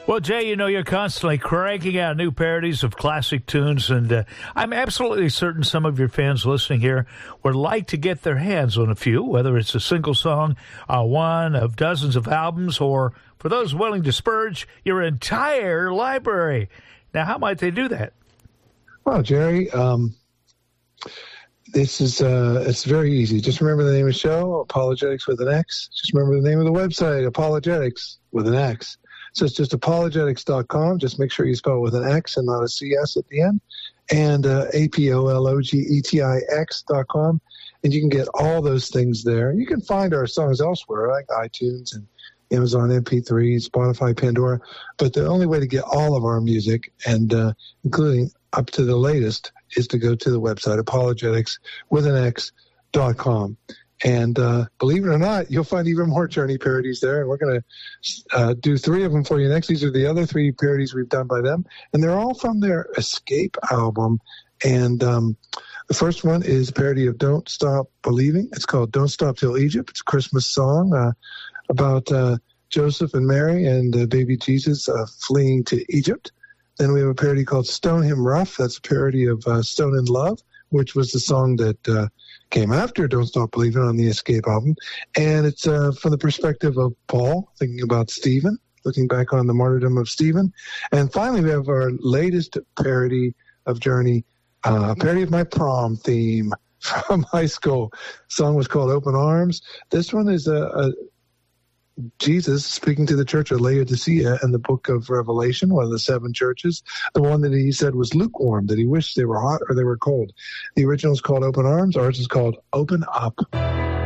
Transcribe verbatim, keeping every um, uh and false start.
Well, Jay, you know, you're constantly cranking out new parodies of classic tunes, and uh, I'm absolutely certain some of your fans listening here would like to get their hands on a few, whether it's a single song, uh, one of dozens of albums, or for those willing to spurge, your entire library. Now, how might they do that? Well, Jerry, um, this is uh, it's very easy. Just remember the name of the show, Apologetics with an X. Just remember the name of the website, Apologetics with an X. So it's just apologetics dot com. Just make sure you spell it with an X and not a C S at the end. And uh, A P O L O G E T I X dot com. And you can get all those things there. You can find our songs elsewhere, like iTunes and Amazon M P three, Spotify, Pandora. But the only way to get all of our music, and uh, including up to the latest, is to go to the website, apologetics with an X dot com. And uh, believe it or not, you'll find even more Journey parodies there. And we're going to uh, do three of them for you next. These are the other three parodies we've done by them. And they're all from their Escape album. And um, the first one is a parody of Don't Stop Believing. It's called Don't Stop Till Egypt. It's a Christmas song uh, about uh, Joseph and Mary and uh, baby Jesus uh, fleeing to Egypt. Then we have a parody called Stone Him Rough. That's a parody of uh, Stone in Love, which was the song that uh, came after Don't Stop Believing on the Escape album. And it's uh, from the perspective of Paul, thinking about Stephen, looking back on the martyrdom of Stephen. And finally, we have our latest parody of Journey, uh, a parody of my prom theme from high school. The song was called Open Arms. This one is a, a Jesus speaking to the church of Laodicea in the book of Revelation, one of the seven churches, the one that he said was lukewarm, that he wished they were hot or they were cold. The original is called Open Arms. Ours is called Open Up.